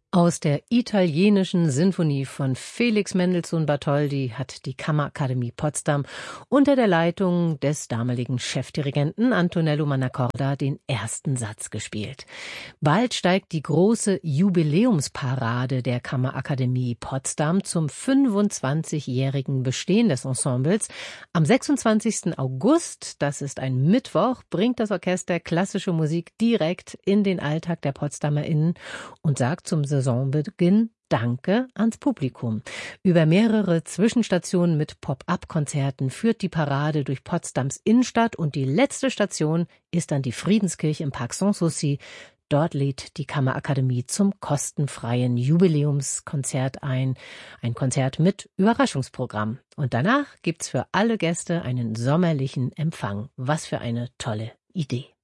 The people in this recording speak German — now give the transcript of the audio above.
Aus der italienischen Sinfonie von Felix Mendelssohn Bartholdy hat die Kammerakademie Potsdam unter der Leitung des damaligen Chefdirigenten Antonello Mannacorda den ersten Satz gespielt. Bald steigt die große Jubiläumsparade der Kammerakademie Potsdam zum 25-jährigen Bestehen des Ensembles. Am 26. August, das ist ein Mittwoch, bringt das Orchester klassische Musik direkt in den Alltag der PotsdamerInnen und sagt zum Saisonbeginn Danke ans Publikum. Über mehrere Zwischenstationen mit Pop-up-Konzerten führt die Parade durch Potsdams Innenstadt und die letzte Station ist dann die Friedenskirche im Park Sanssouci. Dort lädt die Kammerakademie zum kostenfreien Jubiläumskonzert ein. Ein Konzert mit Überraschungsprogramm. Und danach gibt's für alle Gäste einen sommerlichen Empfang. Was für eine tolle Idee.